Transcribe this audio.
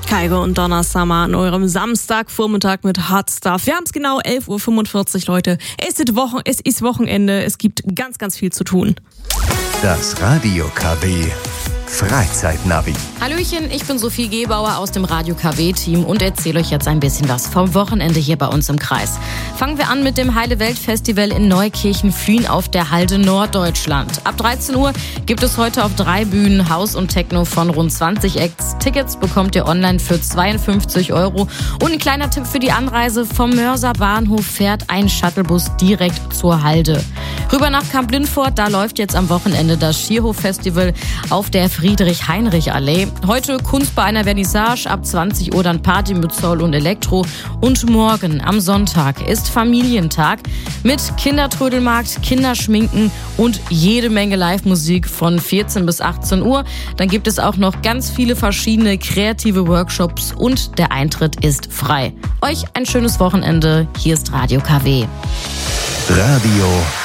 Kaigo und Donna Summer an eurem Samstagvormittag mit Hot Stuff. Wir haben es genau 11.45 Uhr, Leute. Es ist Wochenende, es gibt ganz, ganz viel zu tun. Das Radio KW Freizeitnavi. Hallöchen, ich bin Sophie Gebauer aus dem Radio KW-Team und erzähle euch jetzt ein bisschen was vom Wochenende hier bei uns im Kreis. Fangen wir an mit dem Heile-Welt-Festival in Neukirchen-Flühen auf der Halde Norddeutschland. Ab 13 Uhr gibt es heute auf 3 Bühnen House und Techno von rund 20 Acts. Tickets bekommt ihr online für 52 €. Und ein kleiner Tipp für die Anreise: vom Mörser Bahnhof fährt ein Shuttlebus direkt zur Halde. Rüber nach Kamp-Lindfort, da läuft jetzt am Wochenende das Schierhof-Festival auf der Friedrich-Heinrich-Allee. Heute Kunst bei einer Vernissage, ab 20 Uhr dann Party mit Soul und Elektro. Und morgen am Sonntag ist Familientag mit Kindertrödelmarkt, Kinderschminken und jede Menge Live-Musik von 14 bis 18 Uhr. Dann gibt es auch noch ganz viele verschiedene kreative Workshops und der Eintritt ist frei. Euch ein schönes Wochenende. Hier ist Radio KW. Radio